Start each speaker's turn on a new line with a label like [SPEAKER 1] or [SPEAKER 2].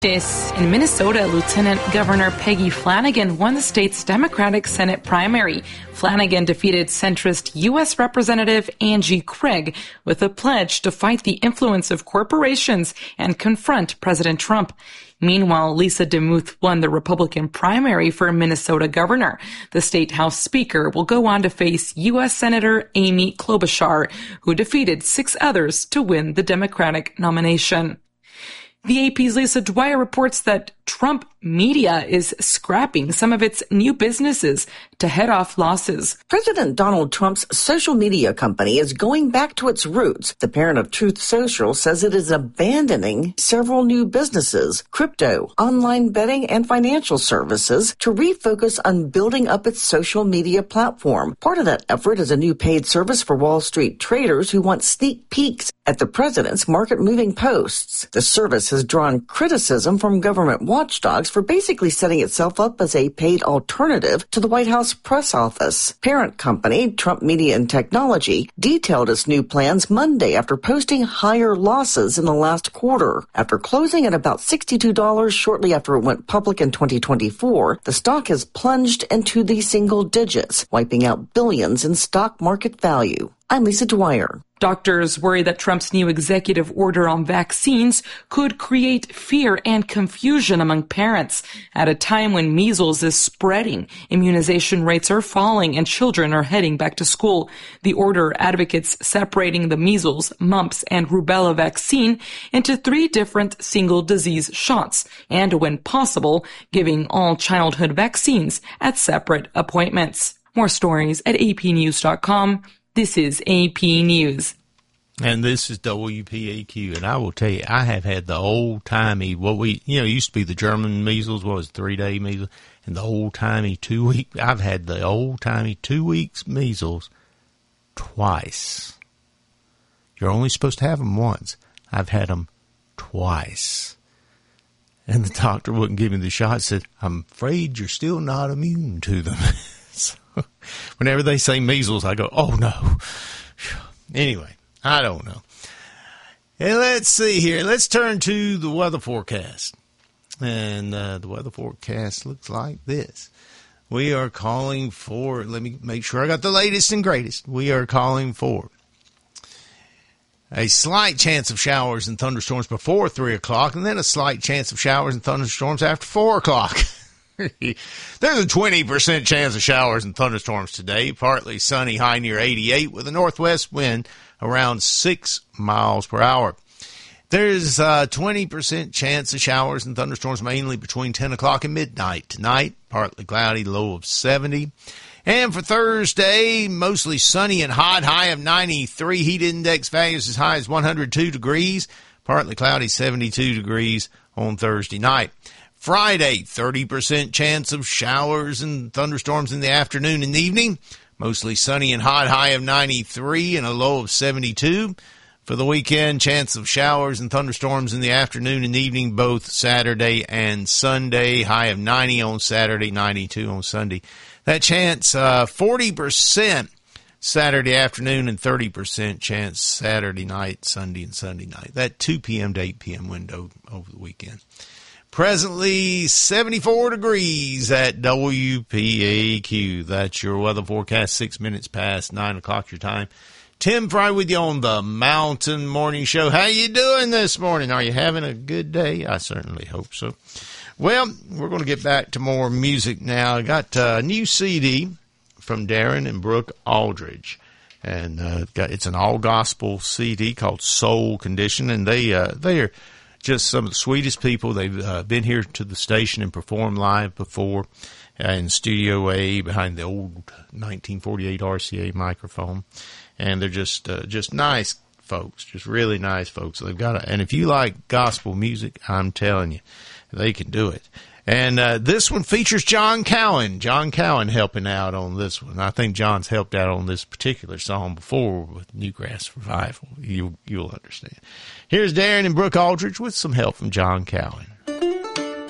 [SPEAKER 1] In Minnesota, Lieutenant Governor Peggy Flanagan won the state's Democratic Senate primary. Flanagan defeated centrist U.S. Representative Angie Craig with a pledge to fight the influence of corporations and confront President Trump. Meanwhile, Lisa DeMuth won the Republican primary for Minnesota governor. The state House Speaker will go on to face U.S. Senator Amy Klobuchar, who defeated 6 others to win the Democratic nomination. The AP's Lisa Dwyer reports that Trump Media is scrapping some of its new businesses to head off losses.
[SPEAKER 2] President Donald Trump's social media company is going back to its roots. The parent of Truth Social says it is abandoning several new businesses, crypto, online betting, and financial services to refocus on building up its social media platform. Part of that effort is a new paid service for Wall Street traders who want sneak peeks at the president's market-moving posts. The service has drawn criticism from government watchdogs for basically setting itself up as a paid alternative to the White House press office. Parent company, Trump Media and Technology, detailed its new plans Monday after posting higher losses in the last quarter. After closing at about $62 shortly after it went public in 2024, the stock has plunged into the single digits, wiping out billions in stock market value. I'm Lisa Dwyer.
[SPEAKER 1] Doctors worry that Trump's new executive order on vaccines could create fear and confusion among parents. At a time when measles is spreading, immunization rates are falling, and children are heading back to school. The order advocates separating the measles, mumps, and rubella vaccine into 3 different single disease shots, and when possible, giving all childhood vaccines at separate appointments. More stories at apnews.com. This is AP News.
[SPEAKER 3] And this is WPAQ. And I will tell you, I have had the old-timey, used to be the German measles, 3-day measles, and the old-timey 2-week. I've had the old-timey 2 weeks measles twice. You're only supposed to have them once. I've had them twice. And the doctor wouldn't give me the shot, said, I'm afraid you're still not immune to them. So whenever they say measles, I go, oh, no. Anyway, I don't know. Hey, let's see here. Let's turn to the weather forecast. And the weather forecast looks like this. We are calling for, let me make sure I got the latest and greatest. We are calling for a slight chance of showers and thunderstorms before 3 o'clock, and then a slight chance of showers and thunderstorms after 4 o'clock. There's a 20% chance of showers and thunderstorms today. Partly sunny, high near 88 with a northwest wind around 6 miles per hour. There's a 20% chance of showers and thunderstorms mainly between 10 o'clock and midnight tonight. Partly cloudy, low of 70. And for Thursday, mostly sunny and hot, high of 93. Heat index values as high as 102 degrees. Partly cloudy, 72 degrees on Thursday night. Friday, 30% chance of showers and thunderstorms in the afternoon and evening. Mostly sunny and hot, high of 93 and a low of 72. For the weekend, chance of showers and thunderstorms in the afternoon and evening, both Saturday and Sunday. High of 90 on Saturday, 92 on Sunday. That chance, 40% Saturday afternoon and 30% chance Saturday night, Sunday, and Sunday night. That 2 p.m. to 8 p.m. window over the weekend. Presently 74 degrees at WPAQ. That's your weather forecast, 6 minutes past 9 o'clock your time. Tim Fry with you on the Mountain Morning Show. How you doing this morning? Are you having a good day? I certainly hope so. Well, we're going to get back to more music now. I got a new CD from Darren and Brooke Aldridge. And it's an all-gospel CD called Soul Condition. And they are just some of the sweetest people. They've been here to the station and performed live before in Studio A behind the old 1948 RCA microphone. And they're just nice folks, just really nice folks. They've got and if you like gospel music, I'm telling you, they can do it. And this one features John Cowan. John Cowan helping out on this one. I think John's helped out on this particular song before with Newgrass Revival. You'll understand. Here's Darren and Brooke Aldridge with some help from John Cowan.